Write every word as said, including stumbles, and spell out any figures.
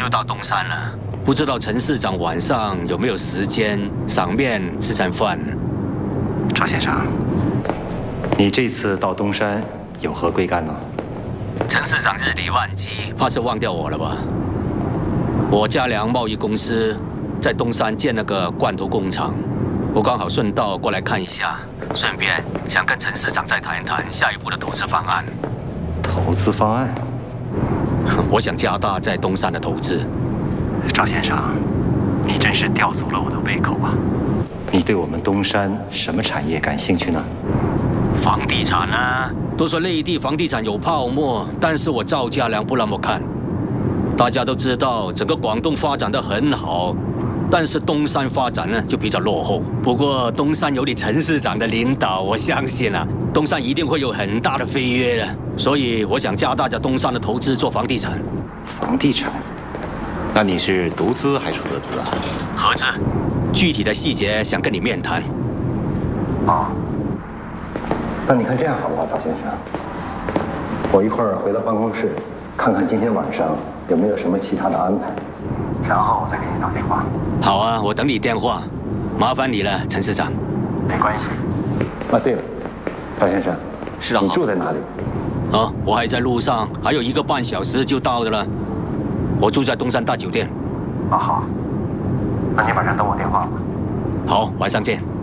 就到东山了，不知道陈市长晚上有没有时间赏面吃餐饭？ 赵先生，你这次到东山有何贵干呢？ 陈市长日理万机，怕是忘掉我了吧？我嘉良贸易公司在东山建了个罐头工厂，我刚好顺道过来看一下，顺便想跟陈市长再谈一谈下一步的投资方案。 投资方案？ 我想加大在东山的投资。 赵先生，你真是吊足了我的胃口啊！你对我们东山什么产业感兴趣呢？ 房地产啊，都说内地房地产有泡沫，但是我赵家良不那么看。大家都知道，整个广东发展得很好，但是东山发展呢就比较落后。不过东山有你陈市长的领导，我相信啊，东山一定会有很大的飞跃的。所以我想加大在东山的投资做房地产。 房地产？那你是独资还是合资啊？ 合资，具体的细节想跟你面谈。 哦，那你看这样好不好，赵先生？我一会儿回到办公室，看看今天晚上有没有什么其他的安排，然后我再给你打电话。 好啊，我等你电话，麻烦你了，陈市长。 没关系。啊，对了，赵先生， 是啊， 你住在哪里？ 啊，我还在路上，还有一个半小时就到的了。我住在东山大酒店。 啊好，那你晚上等我电话吧。 好，晚上见。